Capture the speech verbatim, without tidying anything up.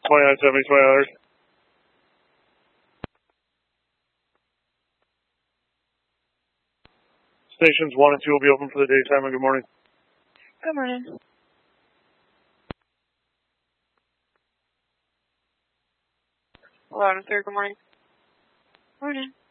twenty-nine seventy, twenty hours. Stations one and two will be open for the daytime, and good morning. Good morning. Hello, I'm third. Good morning. Morning.